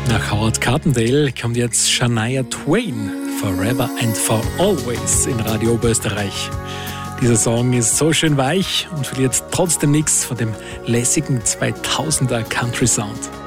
Nach Howard Carpendale kommt jetzt Shania Twain, Forever and for Always in Radio Oberösterreich. Dieser Song ist so schön weich und verliert trotzdem nichts von dem lässigen 2000er Country Sound.